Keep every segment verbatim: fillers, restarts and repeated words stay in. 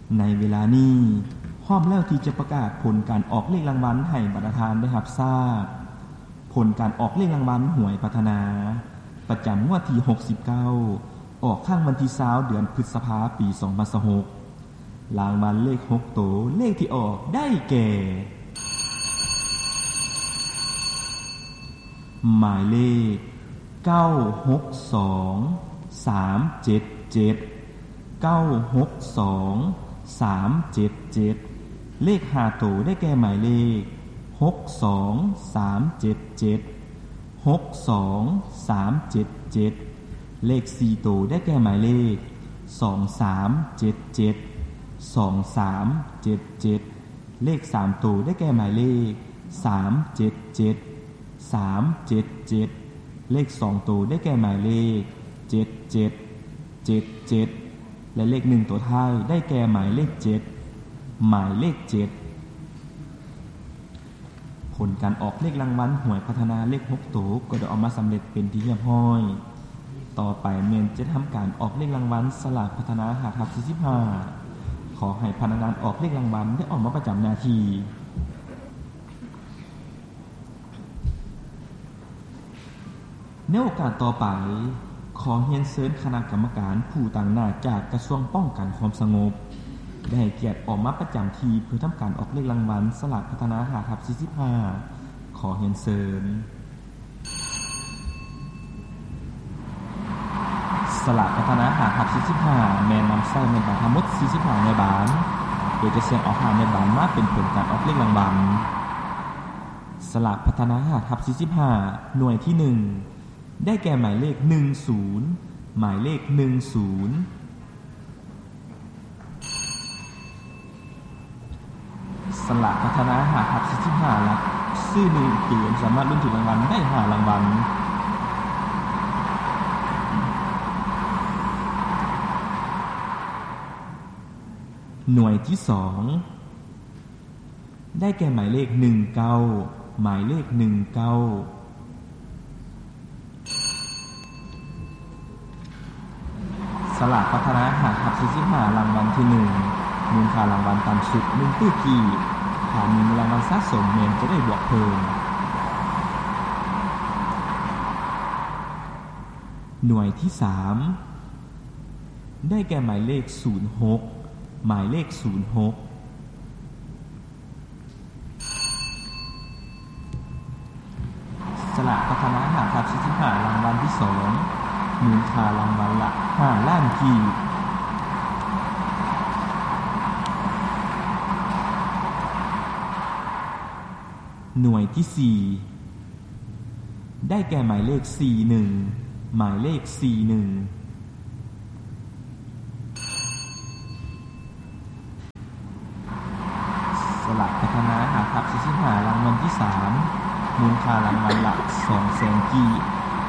ในเวลานี้พร้อมแล้วที่จะประกาศผลการออกเลขรางวัลให้บรรดาทานได้รับทราบผลการออกเลขรางวัลหวยพัฒนาประจำงวดที่หกสิบเก้าออกข้างวันที่ยี่สิบเดือนพฤษภาคมปีสองพันยี่สิบหกรางวัลเลขหกตัวเลขที่ออกได้แก่หมายเลขเก้าหกสองสามเจ็ดเจ็ดเก้าหกสองสามเจ็ดเจ็ดเลขห้าตัวได้แก่หมายเลขหกสองสามเจ็ดเจ็ดหกสองสามเจ็ดเจ็ดเลขสี่ตัวได้แก่หมายเลขสองสามเจ็ดเจ็ดสองสามเจ็ดเจ็ดเลขสามตัวได้แก่หมายเลขสามเจ็ดเจ็ดสามเจ็ดเจ็ดเลขสองตัวได้แก่หมายเลขเจ็ดเจ็ดเจ็ดเจ็ดและเลขหนึ่งตัวท้ายได้แก่หมายเลขเจ็ดหมายเลขเจ็ดผลการออกเลขรางวัลหวยพัฒนาเลขหกตัวก็ได้ออกมาสำเร็จเป็นที่เรียบร้อยต่อไปเมนจะทำการออกเลขรางวัลสลากพัฒนาหาทับสี่สิบห้าขอให้พนักงานออกเลขรางวัลได้ออกมาประจำหน้าที่ในโอกาสต่อไปขอเรียนเชิญคณะกรรมการผู้ต่างหน้าจากกระทรวงป้องกันความสงบได้ให้เกียรติออกมาประจำที่เพื่อทำการออกเลขรางวัลสลากพัฒนาหาทับสี่สิบห้าขอเรียนเชิญสลากพัฒนาหาทับสี่สิบห้าแม่นำใส่ในบาททั้งหมดสี่สิบห้าในบาทโดยจะเสียงออกหาในบาทมาเป็นผลการออกเลขรางวัลสลากพัฒนาหาทับสี่สิบห้าหน่วยที่หนึ่งได้แก่หมายเลขหนึ่งศูนย์หมายเลขหนึ่งศูนย์สลากพัฒนาหาทับสี่สิบห้าหลักซื้อมือเปลี่ยนสามารถลุ้นถูกรางวัลได้ห้ารางวัลหน่วยที่สองได้แก่หมายเลขหนึ่งเก้าหมายเลขหนึ่งเก้าสลากพัฒนาหาทับสี่สิบห้ารางวัลที่หนึ่งมูลค่ารางวัลต่ำสุดหนึ่งตู้กีถ้ามีรางวัลสะสมเมนจะได้บวกเพิ่มหน่วยที่สามได้แก่หมายเลขศูนย์หกหมายเลขศูนย์หกสลากพัฒนาหาทับสี่สิบห้ารางวัลที่สองมูลค่ารางวัลละห้าล้านกีบหน่วยที่สี่ได้แก่หมายเลขสี่สิบเอ็ดหมายเลขสี่สิบเอ็ดสลากพัฒนาหาทับสี่สิบห้ารางวัลที่สามมูลค่ารางวัลละสองแสนกีบ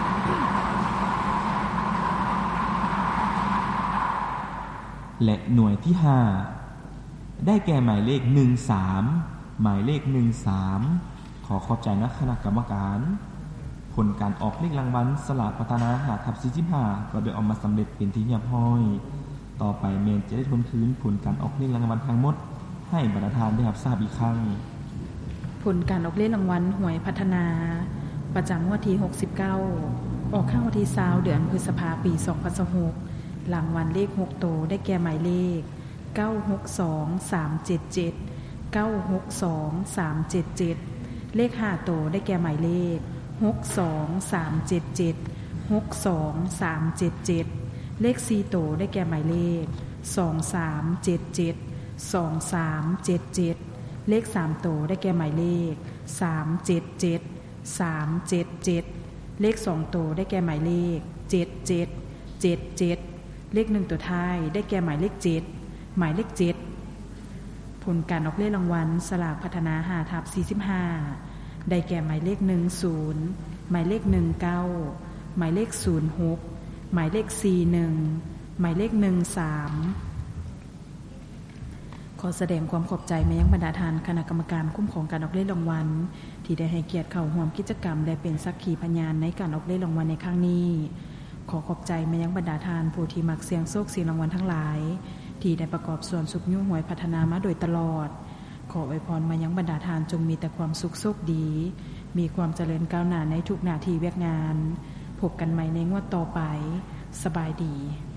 และหน่วยที่ห้าได้แก่หมายเลขหนึ่งสามหมายเลขหนึ่งสามขอขอบใจนะคณะกรรมการผลการออกเลขรางวัลสลากพัฒนาหาทับสี่สิบห้าก็ได้ออกมาสำเร็จเป็นที่เรียบร้อยต่อไปเมนจะได้ทวนคืนผลการออกเลขรางวัลทั้งหมดให้บรรดาทานได้รับทราบอีกครั้งผลการออกเลขรางวัลหวยพัฒนาประจำงวดที่หกสิบเก้าออกข้างวันที่ยี่สิบเดือนพฤษภาคมปีสองพันยี่สิบหกรางวัลเลขหกตัวได้แก่หมายเลขเก้าหกสองสามเจ็ดเจ็ดเก้าหกสองสามเจ็ดเจ็ดเลขห้าตัวได้แก่หมายเลขหกสองสามเจ็ดเจ็ดหกสองสามเจ็ดเจ็ดเลขสี่ตัวได้แก่หมายเลขสองสามเจ็ดเจ็ดสองสามเจ็ดเจ็ดเลขสามตัวได้แก่หมายเลขสามเจ็ดเจ็ดสามเจ็ดเจ็ดเลขสองตัวได้แก่หมายเลขเจ็ดเจ็ดเจ็ดเจ็ดเลขหนึ่งตัวท้ายได้แก่หมายเลขเจ็ดหมายเลขเจ็ดผลการออกเลขรางวัลสลากพัฒนาหาทับสี่สิบห้าได้แก่หมายเลขหนึ่งศูนย์หมายเลขหนึ่งเก้าหมายเลขศูนย์หกหมายเลขสี่หนึ่งหมายเลขหนึ่งสามขอแสดงความขอบใจมายังบรรดาทานคณะกรรมการคุ้มครองการออกเลขรางวัลที่ได้ให้เกียรติเข้าร่วมกิจกรรมและเป็นสักขีพยานในการออกเลขรางวัลในครั้งนี้ขอขอบใจมายังบรรดาทานผู้ที่มักเสี่ยงโชคเสี่ยงรางวัลทั้งหลายที่ได้ประกอบส่วนสุขยุ่งหวยพัฒนามาโดยตลอดขออวยพรมายังบรรดาทานจงมีแต่ความสุขโชคดีมีความเจริญก้าวหน้าในทุกหน้าที่เวียกงานพบกันใหม่ในงวดต่อไปสบายดี